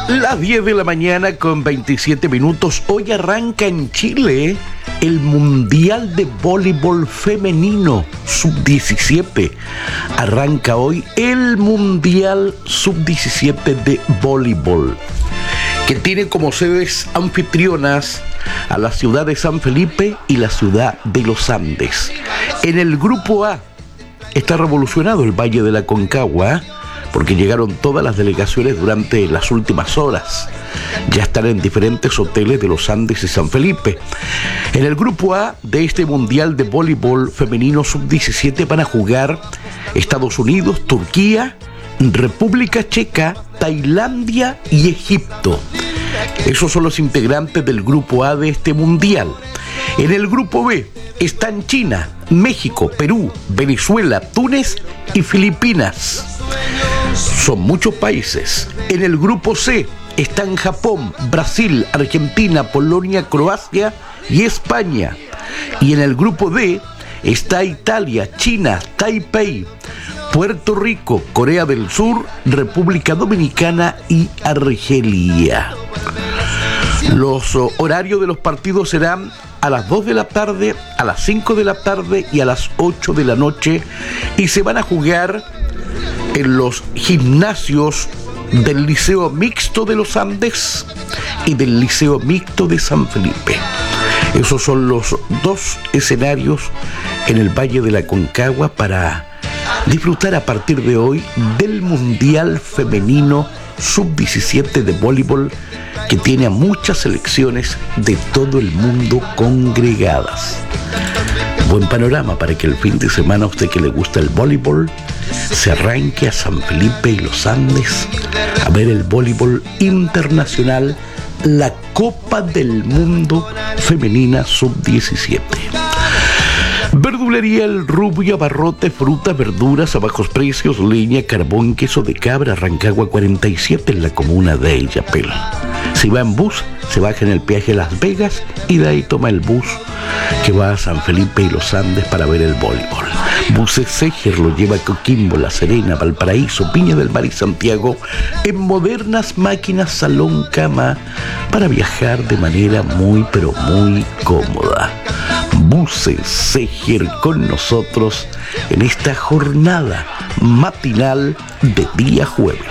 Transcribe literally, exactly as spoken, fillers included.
Las diez de la mañana con veintisiete minutos. Hoy arranca en Chile el Mundial de Voleibol Femenino sub diecisiete. Arranca hoy el Mundial sub diecisiete de Voleibol, que tiene como sedes anfitrionas a la ciudad de San Felipe y la ciudad de Los Andes. En el grupo A está revolucionado el Valle de la Concagua, porque llegaron todas las delegaciones durante las últimas horas. Ya están en diferentes hoteles de Los Andes y San Felipe. En el grupo A de este Mundial de Voleibol Femenino sub diecisiete van a jugar Estados Unidos, Turquía, República Checa, Tailandia y Egipto. Esos son los integrantes del grupo A de este Mundial. En el grupo B están China, México, Perú, Venezuela, Túnez y Filipinas. Son muchos países. En el grupo C están Japón, Brasil, Argentina, Polonia, Croacia y España. Y en el grupo D está Italia, China, Taipei, Puerto Rico, Corea del Sur, República Dominicana y Argelia. Los horarios de los partidos serán a las dos de la tarde, a las cinco de la tarde y a las ocho de la noche, y se van a jugar en los gimnasios del Liceo Mixto de Los Andes y del Liceo Mixto de San Felipe. Esos son los dos escenarios en el Valle de la Concagua para disfrutar a partir de hoy del Mundial Femenino sub diecisiete de voleibol, que tiene a muchas selecciones de todo el mundo congregadas. Buen panorama para que el fin de semana, a usted que le gusta el voleibol, se arranque a San Felipe y Los Andes a ver el voleibol internacional, la Copa del Mundo Femenina sub diecisiete. Verdulería El Rubio, abarrote, frutas, verduras a bajos precios, leña, carbón, queso de cabra, Rancagua cuarenta y siete en la comuna de Illapel. Si va en bus, se baja en el peaje Las Vegas y de ahí toma el bus que va a San Felipe y Los Andes para ver el voleibol. Buses Seger lo lleva a Coquimbo, La Serena, Valparaíso, Viña del Mar y Santiago en modernas máquinas salón cama para viajar de manera muy pero muy cómoda. Buses Seger con nosotros en esta jornada matinal de día jueves.